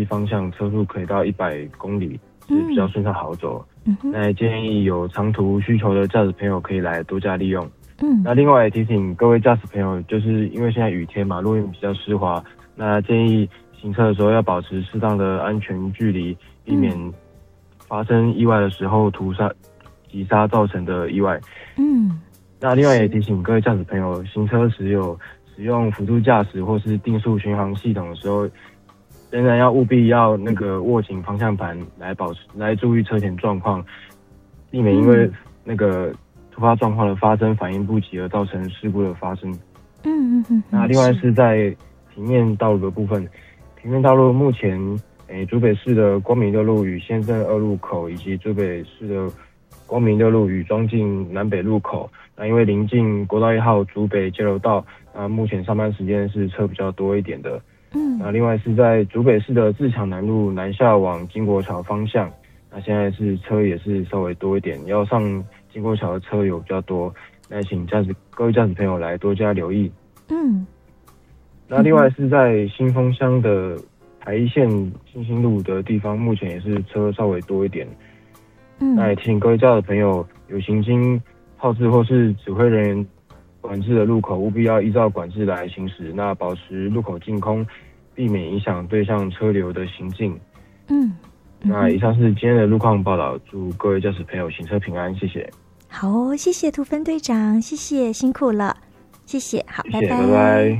西方向车速可以到100公里，是比较顺畅好走。那建议有长途需求的驾驶朋友可以来多加利用。那另外也提醒各位驾驶朋友，就是因为现在雨天嘛，路面比较湿滑，那建议行车的时候要保持适当的安全距离，避免发生意外的时候急刹造成的意外。那另外也提醒各位驾驶朋友，行车时使用辅助驾驶或是定速巡航系统的时候，仍然要务必要握紧方向盘来注意车前状况，避免因为突发状况的发生反应不及而造成事故的发生。那另外是在平面道路的部分，平面道路目前竹北市的光明六路与先正2路口，以及竹北市的光明六路与庄敬南北路口，那因为临近国道1号竹北交流道，那目前上班时间是车比较多一点的。那另外是在竹北市的自强南路南下往经国桥方向，那现在是车也是稍微多一点，要上经过桥的车有比较多，那请各位驾驶朋友来多加留意。那另外是在新丰乡的台一线新兴路的地方，目前也是车稍微多一点。那也提醒各位驾驶朋友，有行经号志或是指挥人员管制的路口，务必要依照管制来行驶，那保持路口净空，避免影响对向车流的行进。那以上是今天的路况报道，祝各位驾驶朋友行车平安，谢谢。 好哦，谢谢涂分队长，谢谢，辛苦了，谢谢，好， 谢谢， 拜拜。 拜拜。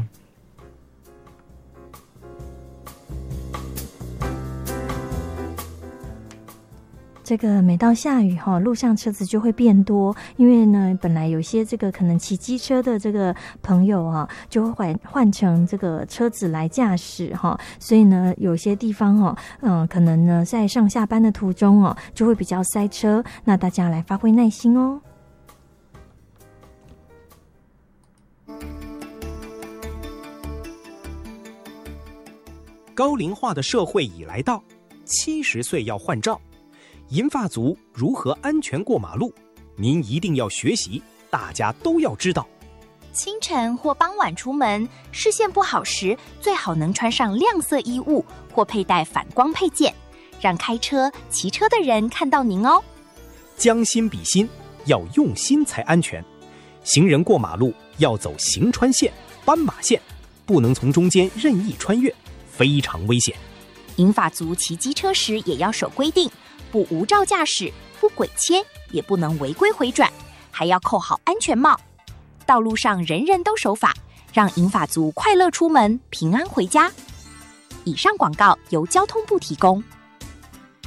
这个每到下雨路上车子就会变多，因为呢，本来有些这个可能骑机车的这个朋友就会换成这个车子来驾驶所以呢，有些地方可能呢在上下班的途中就会比较塞车，那大家来发挥耐心哦。 高龄化的社会已来到，70岁要换照。银发族如何安全过马路？您一定要学习，大家都要知道。 清晨或傍晚出门，视线不好时，最好能穿上亮色衣物或佩戴反光配件，让开车、骑车的人看到您哦。 将心比心，要用心才安全。行人过马路要走行穿线、斑马线，不能从中间任意穿越，非常危险。 银发族骑机车时也要守规定，不无照驾驶，不轨切，也不能违规回转，还要扣好安全帽。道路上人人都守法，让银发族快乐出门，平安回家。以上广告由交通部提供。